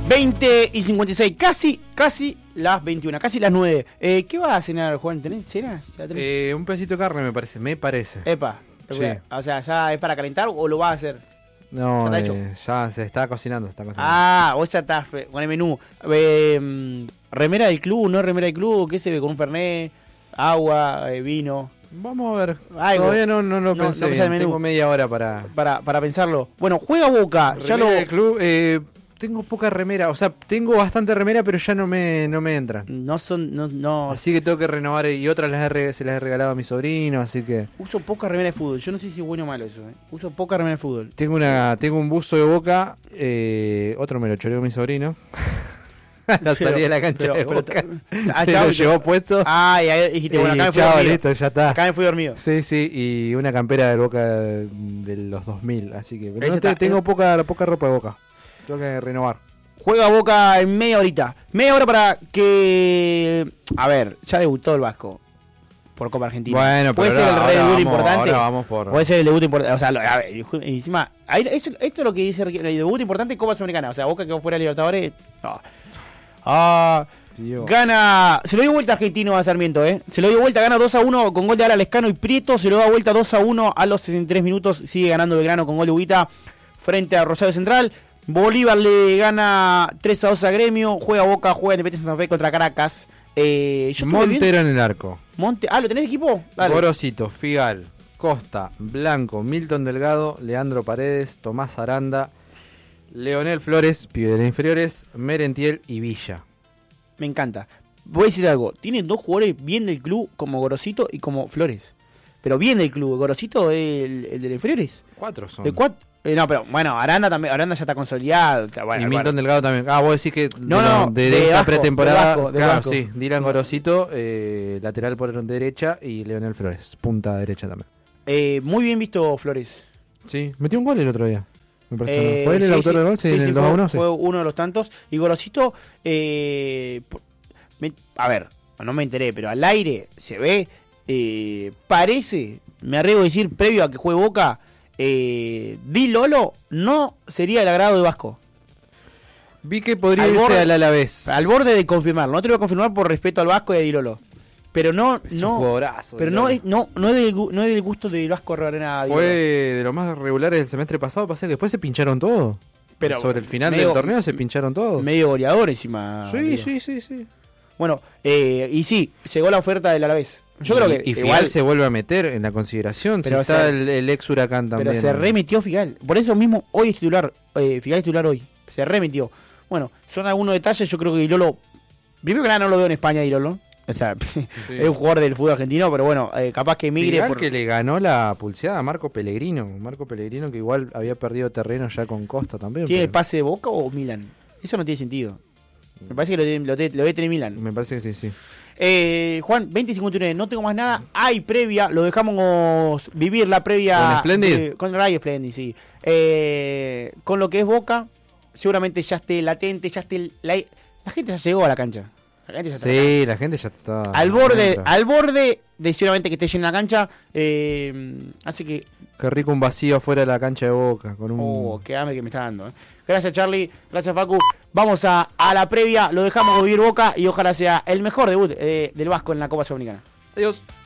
20:56, casi las 21, casi las 9. ¿Qué vas a cenar, Juan? ¿Tenés cena? ¿Ya tenés? Un pedacito de carne, me parece. Epa, sí. O sea, ¿ya es para calentar o lo vas a hacer? No, ya se está cocinando, Ah, vos ya estás con el menú. ¿Remera del club, no remera del club? ¿Qué se ve? ¿Con un fernet? ¿Agua? ¿Vino? Vamos a ver. Algo. Todavía no lo pensé bien. Tengo media hora para pensarlo. Bueno, juega Boca. Remera ya lo del club, tengo poca remera, o sea, tengo bastante remera, pero ya no me entran. No. Así que tengo que renovar y otras se las he regalado a mi sobrino, así que... Uso poca remera de fútbol, yo no sé si es bueno o malo eso, Uso poca remera de fútbol. Tengo un buzo de Boca, otro me lo choreó mi sobrino. La salí de la cancha de Boca. Se lo llevó puesto. Y ahí dijiste, bueno, acá me fui dormido. Listo, ya está. Acá me fui dormido. Sí, y una campera de Boca de los 2000, así que... tengo poca ropa de Boca. Tengo que renovar. Juega Boca en media horita. Media hora para que... A ver, ya debutó el Vasco por Copa Argentina. Bueno, puede ser el debut importante. Ahora vamos por... Puede ser el debut importante. O sea, a ver, encima... Esto es lo que dice el debut importante, Copa Sudamericana. O sea, Boca quedó fuera de Libertadores. Gana... Se lo dio vuelta Argentino a Sarmiento, Se lo dio vuelta, gana 2-1 con gol de Alan Lescano y Prieto. Se lo da vuelta 2-1 a los 63 minutos. Sigue ganando Belgrano con gol de Ubita frente a Rosario Central. Bolívar le gana 3-2 a Gremio. Juega Boca, juega Independiente Santa Fe contra Caracas. Montero en el arco. ¿Lo tenés equipo? Dale. Gorosito, Figal, Costa, Blanco, Milton Delgado, Leandro Paredes, Tomás Aranda, Leonel Flores, pibe de las inferiores, Merentiel y Villa. Me encanta. Voy a decir algo. Tiene dos jugadores bien del club, como Gorosito y como Flores. Pero bien del club. Gorosito es el de las inferiores. 4 son. ¿De 4? No, pero bueno, Aranda también, Aranda ya está consolidado. Bueno, y Milton Delgado también. Vos decís que de esta Vasco, pretemporada. de Vasco. Sí, Dylan Gorosito, lateral por derecha, y Leonel Flores, punta derecha también. Muy bien visto Flores. Sí, metió un gol el otro día. Me parece. ¿Fue él el autor del gol? Sí, en el 2-1. Fue uno de los tantos. Y Gorosito, a ver, no me enteré, pero al aire se ve, parece, me arriesgo a decir, previo a que juegue Boca, Di Lolo no sería el agrado de Vasco. Vi que podría irse al Alavés. Al borde de confirmarlo. No te lo voy a confirmar por respeto al Vasco y a Di Lolo. Pero no, es un jugadorazo, pero no es del gusto de Vasco Arena. Fue de los más regulares del semestre pasado. Pasé, después se pincharon todo. Pero sobre el final del torneo se pincharon todo. Medio goleador encima. Sí. Bueno, y sí, llegó la oferta del Alavés. Yo creo que Figal igual se vuelve a meter en la consideración. Pero si está el ex Huracán también. Pero se remetió Figal. Por eso mismo hoy es titular. Figal es titular hoy. Se remetió. Bueno, son algunos detalles. Yo creo que Lolo, primero que nada, no lo veo en España, Lolo. O sea, es un jugador del fútbol argentino, pero bueno, capaz que emigre. Figal que le ganó la pulseada a Marco Pellegrino. Marco Pellegrino que igual había perdido terreno ya con Costa también. ¿Tiene pase de Boca o Milan? Eso no tiene sentido. Me parece que lo debe tener Milan. Me parece que sí. Juan, 20:59, no tengo más nada. Hay previa, lo dejamos vivir la previa. ¿Con Splendid? Con Radio Splendid, sí. Con lo que es Boca, seguramente ya esté latente, ya esté. La gente ya llegó a la cancha. La gente ya está. Al borde de seguramente que esté llena la cancha. Así que. Qué rico un vacío afuera de la cancha de Boca. Qué hambre que me está dando. Gracias, Charlie. Gracias, Facu. Vamos a la previa. Lo dejamos vivir Boca y ojalá sea el mejor debut del Vasco en la Copa Sudamericana. Adiós.